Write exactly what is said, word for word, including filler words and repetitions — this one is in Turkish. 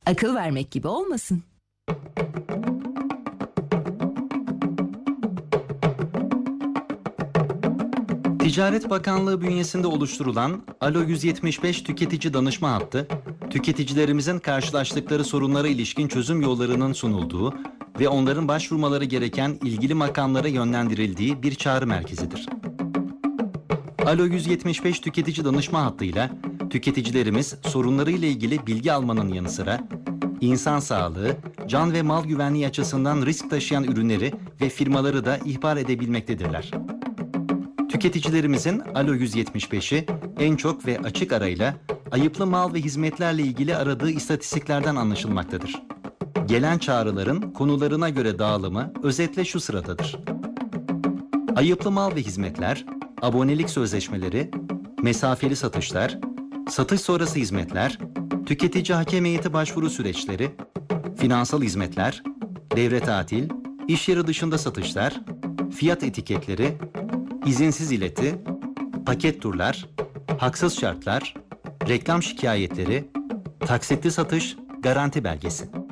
Akıl vermek gibi olmasın. Ticaret Bakanlığı bünyesinde oluşturulan Alo yüz yetmiş beş tüketici danışma hattı, tüketicilerimizin karşılaştıkları sorunlara ilişkin çözüm yollarının sunulduğu ve onların başvurmaları gereken ilgili makamlara yönlendirildiği bir çağrı merkezidir. Alo yüz yetmiş beş tüketici danışma hattıyla tüketicilerimiz sorunlarıyla ilgili bilgi almanın yanı sıra insan sağlığı, can ve mal güvenliği açısından risk taşıyan ürünleri ve firmaları da ihbar edebilmektedirler. Tüketicilerimizin Alo yüz yetmiş beşi en çok ve açık arayla ayıplı mal ve hizmetlerle ilgili aradığı istatistiklerden anlaşılmaktadır. Gelen çağrıların konularına göre dağılımı özetle şu sıradadır. Ayıplı mal ve hizmetler, abonelik sözleşmeleri, mesafeli satışlar, satış sonrası hizmetler, tüketici hakem heyeti başvuru süreçleri, finansal hizmetler, devre tatil, iş yeri dışında satışlar, fiyat etiketleri, izinsiz ileti, paket turlar, haksız şartlar, reklam şikayetleri, taksitli satış, garanti belgesi.